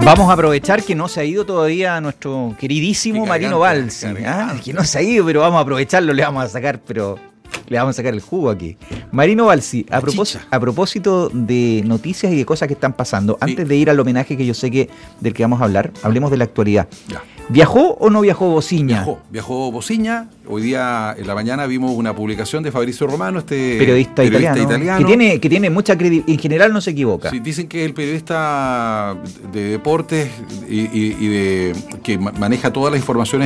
Vamos a aprovechar que no se ha ido todavía nuestro queridísimo Marino Balsi. Que no se ha ido, pero vamos a aprovecharlo, le vamos a sacar el jugo aquí. Marino Balsi, a propósito de noticias y de cosas que están pasando, antes de ir al homenaje que yo sé que del que vamos a hablar, hablemos de la actualidad. Ya. ¿Viajó o no viajó Bociña? Viajó Bociña. Hoy día, en la mañana, vimos una publicación de Fabrizio Romano, periodista italiano. Que tiene mucha credibilidad. En general no se equivoca. Sí, dicen que es el periodista de deportes y que maneja toda la información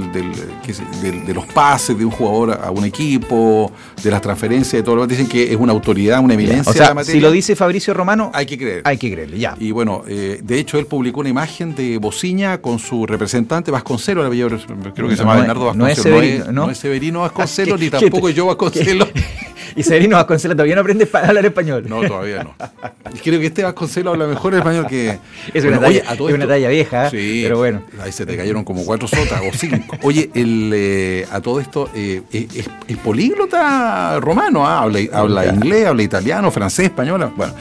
de los pases de un jugador a un equipo, de las transferencias, de todo lo que dicen que es una autoridad, una eminencia. O sea, de la materia. Si lo dice Fabrizio Romano, hay que creer. Hay que creerle, ya. Y bueno, de hecho, él publicó una imagen de Bociña con su representante Vasconcelos, creo que se llama Bernardo Vasconcelos. No es Severino Vasconcelos, ni tampoco es yo Vasconcelos. ¿Y Severino Vasconcelos todavía no aprende a hablar español? No, todavía no. Y creo que este Vasconcelos habla mejor español que... Es una talla vieja, sí, pero bueno. Ahí se te cayeron como 4 sotas o 5. Oye, a todo esto, es políglota Romano, habla inglés, habla italiano, francés, español, bueno.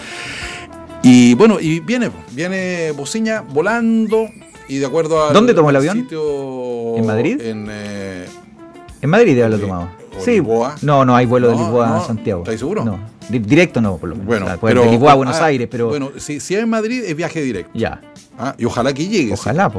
Y viene Bociña volando. Y de acuerdo a... ¿Dónde tomó el avión? ¿En Madrid? En Madrid debe haberlo tomado. Sí. Lisboa. No hay vuelo de Lisboa a Santiago. ¿Estás seguro? No. Directo no, por lo menos. Bueno, pero de Lisboa a Buenos Aires, pero... Bueno, si es en Madrid, es viaje directo. Ya. Y ojalá que llegue. Ojalá,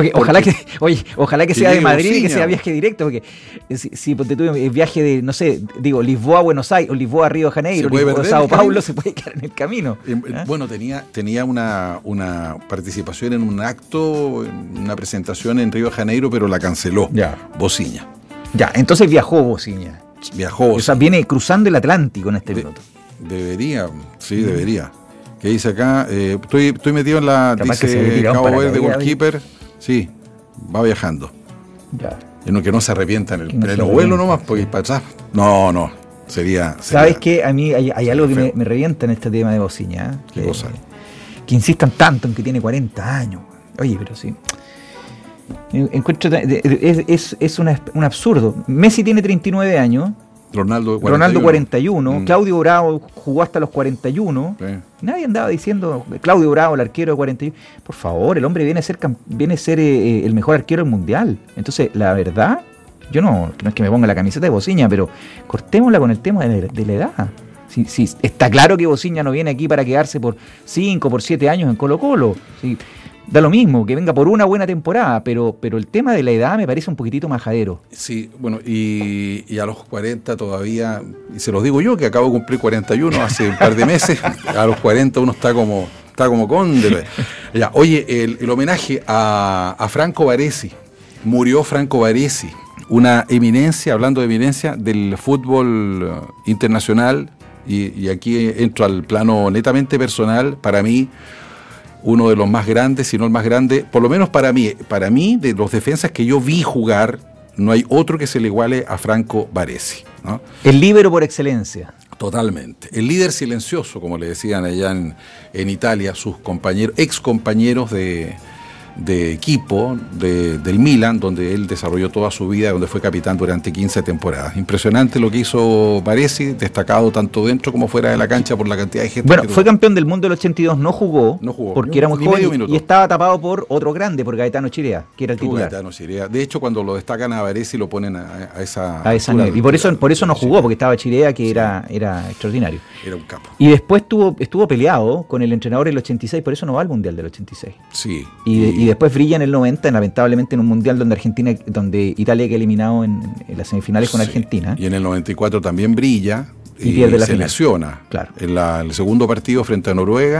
ojalá que sea de Madrid y que sea viaje directo, porque si tú el viaje de, no sé, Lisboa a Buenos Aires, o Lisboa a Río de Janeiro, Lisboa a Sao Paulo, se puede quedar en el camino. Bueno, tenía una participación en un acto, en una presentación en Río de Janeiro, pero la canceló. Ya. Bociña. Ya, entonces viajó Bociña. O sea, viene cruzando el Atlántico en este minuto. Debería. Que dice acá, estoy metido en la... Dice Cabo Verde, goalkeeper. Sí, va viajando. Ya. Que no se arrepienta en el vuelo nomás, porque para atrás. No. Sería. ¿Sabes qué? A mí hay algo que me revienta en este tema de Bociña. ¿Qué cosa? Que insistan tanto en que tiene 40 años. Oye, pero sí. Encuentro es un absurdo. Messi tiene 39 años. Ronaldo 41, Claudio Bravo jugó hasta los 41. Sí. Nadie andaba diciendo Claudio Bravo, el arquero de 41. Por favor, el hombre viene a ser el mejor arquero del mundial. Entonces, la verdad, yo no es que me ponga la camiseta de Bociña, pero cortémosla con el tema de la edad. Sí, está claro que Bociña no viene aquí para quedarse por 5, por 7 años en Colo-Colo. Sí. Da lo mismo, que venga por una buena temporada, pero el tema de la edad me parece un poquitito majadero. Sí, bueno, y a los 40 todavía, y se los digo yo, que acabo de cumplir 41 hace un par de meses, a los 40 uno está como conde. Ya, oye, el homenaje a Franco Baresi. Murió Franco Baresi, una eminencia, hablando de eminencia, del fútbol internacional, y aquí entro al plano netamente personal. Para mí, uno de los más grandes, si no el más grande, por lo menos para mí, de los defensas que yo vi jugar, no hay otro que se le iguale a Franco Baresi, ¿no? El líbero por excelencia. Totalmente. El líder silencioso, como le decían allá en Italia, sus ex compañeros de equipo del Milan, donde él desarrolló toda su vida, donde fue capitán durante 15 temporadas. Impresionante lo que hizo Baresi, destacado tanto dentro como fuera de la cancha por la cantidad de gente. Bueno, fue campeón del mundo del 82, no jugó porque era muy joven y estaba tapado por otro grande, por Gaetano Chirea, que era el titular. Gaetano Chirea. De hecho, cuando lo destacan a Baresi lo ponen a esa nivel. Y por eso no jugó, porque estaba Chirea, que era extraordinario. Era un capo. Y después estuvo peleado con el entrenador del 86, por eso no va al Mundial del 86. Sí. Y después brilla en el 90, lamentablemente en un mundial donde Italia queda eliminado en las semifinales con Argentina. Y en el 94 también brilla y pierde la se final. Lesiona. Claro. En el segundo partido frente a Noruega.